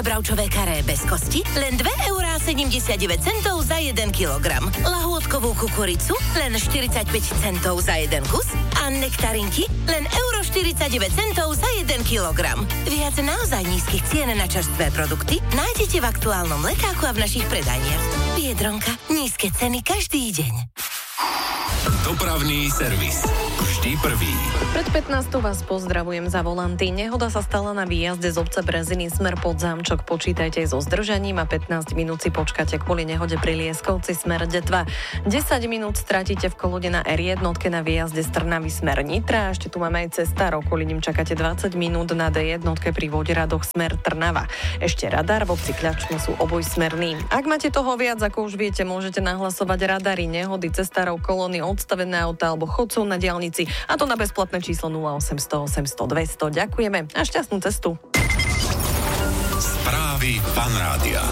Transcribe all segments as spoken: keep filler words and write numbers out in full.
Bravčové karé bez kosti len dve eurá sedemdesiatdeväť centov za jeden kilogram. Lahôdkovú kukuricu len štyridsaťpäť centov za jeden kus a nektarinky len euro štyridsaťdeväť centov za jeden kilogram. Viac naozaj nízkych cien na čerstvé produkty nájdete v aktuálnom lekáku a v našich predajniach. Biedronka, nízke ceny každý deň. Dopravný servis. Vždy prvý. Pred pätnástou vás pozdravujem za volanty. Nehoda sa stala na výjazde z obce Breziny smer Podzámčok. Počítajte so zdržaním a pätnásť minút si počkáte kvôli nehode pri Lieskovci smer Detva. desať minút stratíte v kolode na er jedna na výjazde z Trnavy smer Nitra. Ešte tu máme aj cesta Rokolínim. Čakáte dvadsať minút na dé jedna pri Voderadoch smer Trnava. Ešte radar v obci Kľačne sú obojsmerný. Ak máte toho viac, ako už viete, môžete nahlasovať radary, nehody, cestárov, kolóny, odstavené auta alebo chodcov na diaľnici, a to na bezplatné číslo nula osemsto osemsto dvesto. Ďakujeme a šťastnú cestu. Správy Fan Rádia.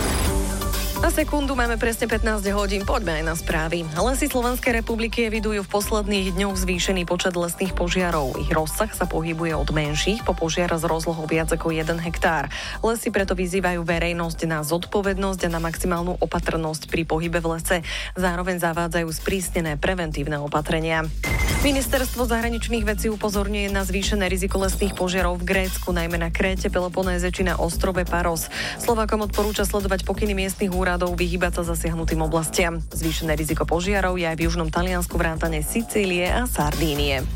Na sekundu máme presne pätnásť hodín, poďme aj na správy. Lesy Slovenskej republiky evidujú v posledných dňoch zvýšený počet lesných požiarov. Ich rozsah sa pohybuje od menších po požiar s rozlohou viac ako jeden hektár. Lesy preto vyzývajú verejnosť na zodpovednosť a na maximálnu opatrnosť pri pohybe v lese. Zároveň zavádzajú sprísnené preventívne opatrenia. Ministerstvo zahraničných vecí upozorňuje na zvýšené riziko lesných požiarov v Grécku, najmä na Kréte, Peloponéze či na ostrove Paros. Slovákom odporúča sledovať pokyny miestnych úradov, vyhýbať sa zasiahnutým oblastiam. Zvýšené riziko požiarov je aj v južnom Taliansku vrátane Sicílie a Sardínie.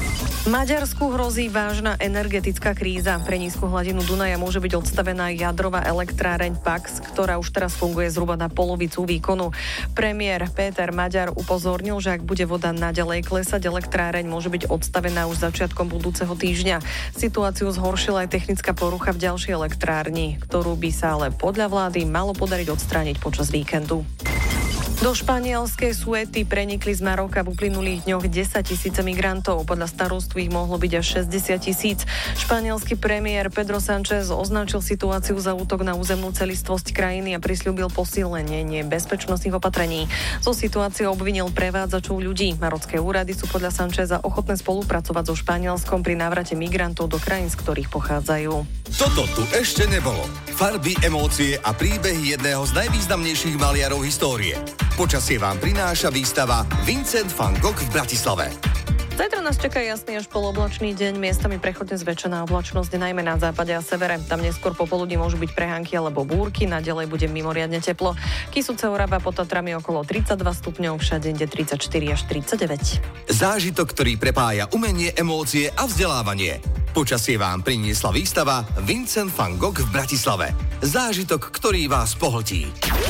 Maďarsku hrozí vážna energetická kríza. Pre nízku hladinu Dunaja môže byť odstavená jadrová elektráreň Pax, ktorá už teraz funguje zhruba na polovicu výkonu. Premiér Péter Maďar upozornil, že ak bude voda naďalej klesať, elektráreň môže byť odstavená už začiatkom budúceho týždňa. Situáciu zhoršila aj technická porucha v ďalšej elektrárni, ktorú by sa ale podľa vlády malo podariť odstrániť počas víkendu. Do španielskej Suety prenikli z Maroka v uplynulých dňoch desaťtisíce migrantov. Podľa starostu ich mohlo byť až šesťdesiat tisíc. Španielský premiér Pedro Sánchez označil situáciu za útok na územnú celistvosť krajiny a prisľúbil posilnenie bezpečnostných opatrení. So situáciou obvinil prevádzačov ľudí. Marocké úrady sú podľa Sáncheza ochotné spolupracovať so Španielskom pri návrate migrantov do krajín, z ktorých pochádzajú. Toto tu ešte nebolo. Farby, emócie a príbehy jedného z najvýznamnejších maliarov histórie. Počasie vám prináša výstava Vincent van Gogh v Bratislave. Zajtra nás čaká jasný až poloblačný deň, miestami prechodne zväčšená oblačnosť, najmä na západe a severe. Tam neskôr popoludní môžu byť prehánky alebo búrky, naďalej bude mimoriadne teplo. Kysuce, Orava, pod Tatrami okolo tridsaťdva stupňov, všade inde tridsaťštyri až tridsaťdeväť. Zážitok, ktorý prepája umenie, emócie a vzdelávanie. Počasie vám priniesla výstava Vincent van Gogh v Bratislave. Zážitok, ktorý vás pohltí.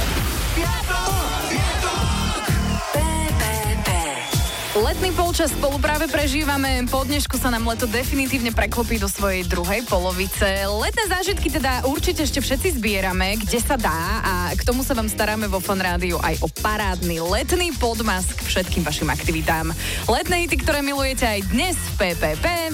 Letný polčas spolu práve prežívame. Po dnešku sa nám leto definitívne preklopí do svojej druhej polovice. Letné zážitky teda určite ešte všetci zbierame, kde sa dá, a k tomu sa vám staráme vo Fan Rádiu aj o parádny letný podmask k všetkým vašim aktivitám. Letné hity, ktoré milujete aj dnes v pé pé pé.